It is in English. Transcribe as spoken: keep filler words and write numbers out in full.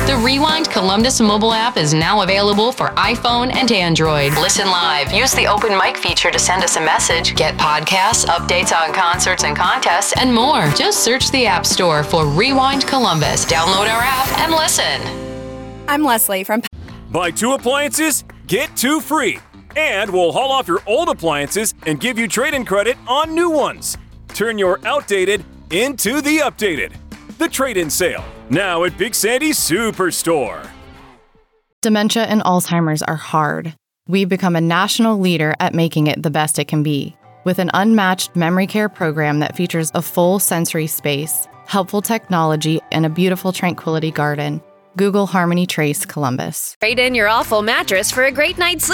The Rewind Columbus mobile app is now available for iPhone and Android. Listen live. Use the open mic feature to send us a message. Get podcasts, updates on concerts and contests, and more. Just search the App Store for Rewind Columbus. Download our app and listen. I'm Leslie from... Buy two appliances, get two free. And we'll haul off your old appliances and give you trade-in credit on new ones. Turn your outdated into the updated. The trade-in sale, now at Big Sandy's Superstore. Dementia and Alzheimer's are hard. We've become a national leader at making it the best it can be. With an unmatched memory care program that features a full sensory space, helpful technology, and a beautiful tranquility garden. Google Harmony Trace Columbus. Trade in your awful mattress for a great night's sleep.